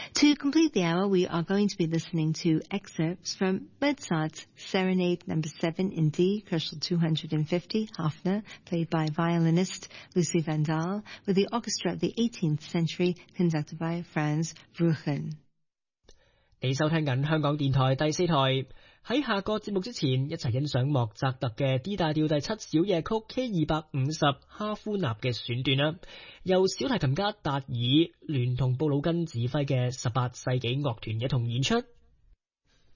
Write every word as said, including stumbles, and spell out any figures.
To complete the hour, we are going to be listening to excerpts from Mozart's Serenade Number seven in D, Koszul two hundred fifty, Hafner, played by violinist Lucy Vandal, with the orchestra of the eighteenth century, conducted by Franz Bruchen. 你收聽緊香港電台第四台，喺下個節目之前，一齊欣賞莫扎特嘅 D 大調第七小夜曲 K 二百五十哈夫納嘅選段啦，由小提琴家達爾聯同布魯根指揮嘅十八世紀樂團一同演出。